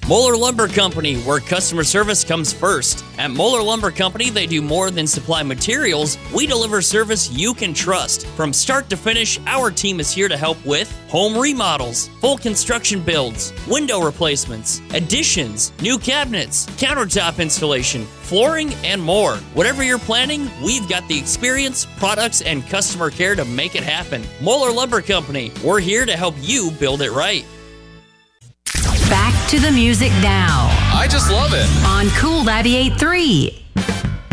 Moeller Lumber Company, where customer service comes first. At Moeller Lumber Company, they do more than supply materials. We deliver service you can trust. From start to finish, our team is here to help with home remodels, full construction builds, window replacements, additions, new cabinets, countertop installation, flooring, and more. Whatever you're planning, we've got the experience, products, and customer care to make it happen. Moeller Lumber Company, we're here to help you build it right. Back to the music now. I just love it. On Cool 98.3.